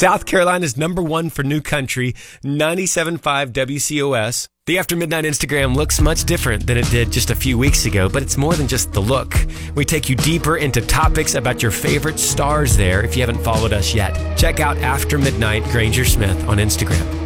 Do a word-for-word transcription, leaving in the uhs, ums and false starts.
South Carolina's number one for new country, ninety-seven point five W C O S. The After Midnight Instagram looks much different than it did just a few weeks ago, but it's more than just the look. We take you deeper into topics about your favorite stars there if you haven't followed us yet. Check out After Midnight Granger Smith on Instagram.